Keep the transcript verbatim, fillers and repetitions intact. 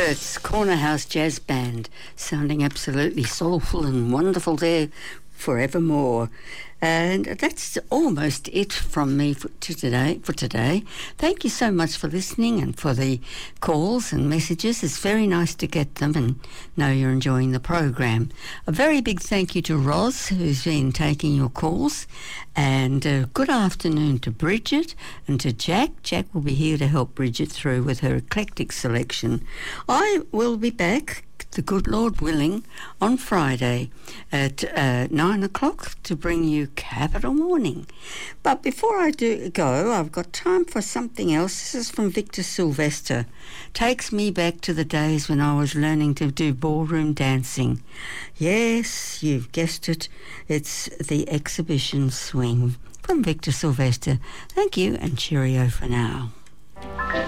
Hertz Corner House Jazz Band, sounding absolutely soulful and wonderful there forevermore. And that's almost it from me for today. For today, thank you so much for listening and for the calls and messages. It's very nice to get them and know you're enjoying the program. A very big thank you to Roz, who's been taking your calls, and a good afternoon to Bridget and to Jack. Jack will be here to help Bridget through with her eclectic selection. I will be back, the good Lord willing, on Friday at uh, nine o'clock to bring you Capital Morning. But before I do go, I've got time for something else. This is from Victor Sylvester. Takes me back to the days when I was learning to do ballroom dancing. Yes, you've guessed it. It's the Exhibition Swing from Victor Sylvester. Thank you and cheerio for now.